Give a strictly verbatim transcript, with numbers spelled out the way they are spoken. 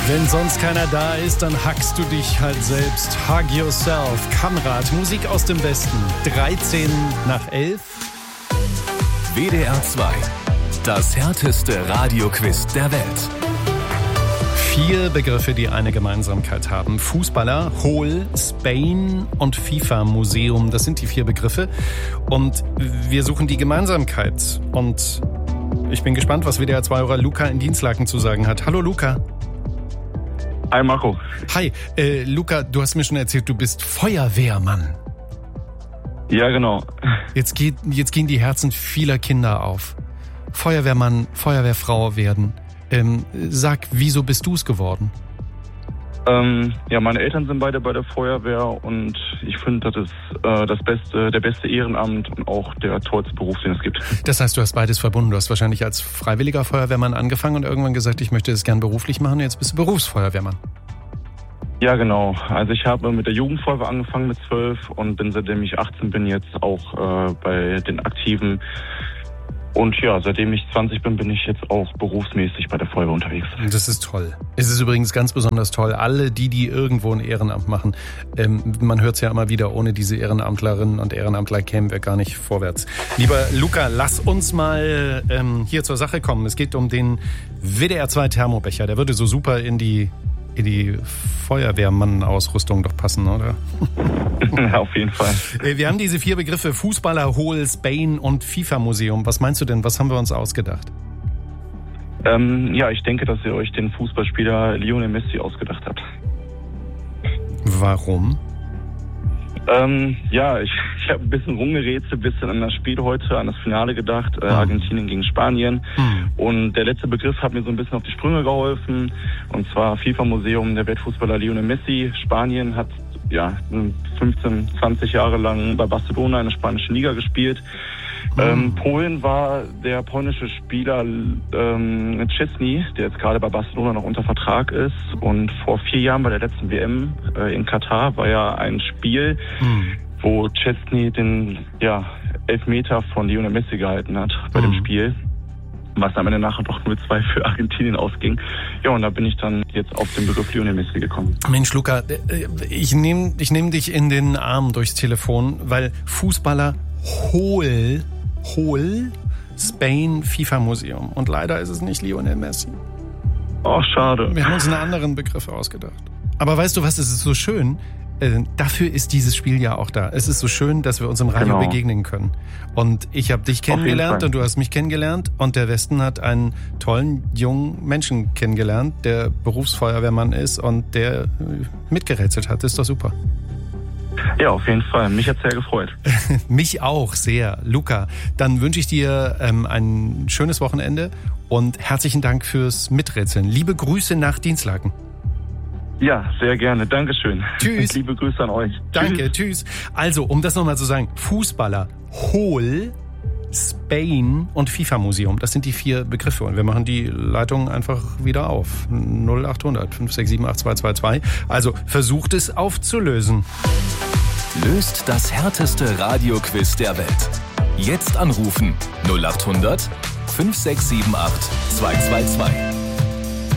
Wenn sonst keiner da ist, dann hackst du dich halt selbst. Hug yourself. Kamrat, Musik aus dem Westen. dreizehn nach elf. W D R zwei. Das härteste Radioquiz der Welt. Vier Begriffe, die eine Gemeinsamkeit haben. Fußballer, Hohl, Spain und FIFA-Museum. Das sind die vier Begriffe. Und wir suchen die Gemeinsamkeit. Und ich bin gespannt, was W D R zwei-Hörer Luca in Dienstlaken zu sagen hat. Hallo Luca. Hi Marco. Hi, äh, Luca, du hast mir schon erzählt, du bist Feuerwehrmann. Ja, genau. Jetzt, geht, jetzt gehen die Herzen vieler Kinder auf. Feuerwehrmann, Feuerwehrfrau werden. Ähm, sag, wieso bist du es geworden? Ähm, ja, meine Eltern sind beide bei der Feuerwehr und ich finde, das ist äh, das beste, der beste Ehrenamt und auch der tollste Beruf, den es gibt. Das heißt, du hast beides verbunden. Du hast wahrscheinlich als freiwilliger Feuerwehrmann angefangen und irgendwann gesagt, ich möchte es gern beruflich machen. Jetzt bist du Berufsfeuerwehrmann. Ja, genau. Also ich habe mit der Jugendfeuerwehr angefangen mit zwölf und bin, seitdem ich achtzehn bin, jetzt auch äh, bei den Aktiven. Und ja, seitdem ich zwanzig bin, bin ich jetzt auch berufsmäßig bei der Feuerwehr unterwegs. Das ist toll. Es ist übrigens ganz besonders toll. Alle die, die irgendwo ein Ehrenamt machen, ähm, man hört es ja immer wieder, ohne diese Ehrenamtlerinnen und Ehrenamtler kämen wir gar nicht vorwärts. Lieber Luca, lass uns mal ähm, hier zur Sache kommen. Es geht um den W D R zwei Thermobecher. Der würde so super in die, in die Feuerwehrmann-Ausrüstung doch passen, oder? Ja, auf jeden Fall. Wir haben diese vier Begriffe: Fußballer, Hohl, Spain und FIFA-Museum. Was meinst du denn? Was haben wir uns ausgedacht? Ähm, ja, ich denke, dass ihr euch den Fußballspieler Lionel Messi ausgedacht habt. Warum? Ähm, ja, ich, ich habe ein bisschen rumgerätselt, ein bisschen an das Spiel heute, an das Finale gedacht, äh, Argentinien gegen Spanien. Mhm. Und der letzte Begriff hat mir so ein bisschen auf die Sprünge geholfen. Und zwar FIFA-Museum, der Weltfußballer Lionel Messi. Spanien hat ja fünfzehn, zwanzig Jahre lang bei Barcelona in der spanischen Liga gespielt. Mhm. Ähm, Polen war der polnische Spieler ähm, Szczesny, der jetzt gerade bei Barcelona noch unter Vertrag ist. Und vor vier Jahren bei der letzten W M äh, in Katar war ja ein Spiel, mhm. wo Szczesny den ja, Elfmeter von Lionel Messi gehalten hat bei mhm. dem Spiel. Was am Ende nachher doch null zwei für Argentinien ausging. Ja, und da bin ich dann jetzt auf den Begriff Lionel Messi gekommen. Mensch, Luca, ich nehme ich nehm dich in den Arm durchs Telefon, weil Fußballer Hohl, Hohl, Spain, FIFA-Museum. Und leider ist es nicht Lionel Messi. Oh, schade. Wir haben uns einen anderen Begriff ausgedacht. Aber weißt du was, es ist so schön, äh, dafür ist dieses Spiel ja auch da. Es ist so schön, dass wir uns im Radio genau. begegnen können. Und ich habe dich kennengelernt und du hast mich kennengelernt und der Westen hat einen tollen, jungen Menschen kennengelernt, der Berufsfeuerwehrmann ist und der mitgerätselt hat. Das ist doch super. Ja, auf jeden Fall. Mich hat's sehr gefreut. Mich auch sehr. Luca, dann wünsche ich dir ähm, ein schönes Wochenende und herzlichen Dank fürs Miträtseln. Liebe Grüße nach Dienstlaken. Ja, sehr gerne. Dankeschön. Tschüss. Liebe Grüße an euch. Danke, tschüss. tschüss. Also, um das nochmal zu sagen, Fußballer, Hohl, Spain und FIFA-Museum. Das sind die vier Begriffe. Und wir machen die Leitung einfach wieder auf. null acht hundert fünf sechs sieben acht zwei zwei zwei. Also, versucht es aufzulösen. Löst das härteste Radioquiz der Welt. Jetzt anrufen. null acht hundert fünf sechs sieben acht zwei zwei zwei.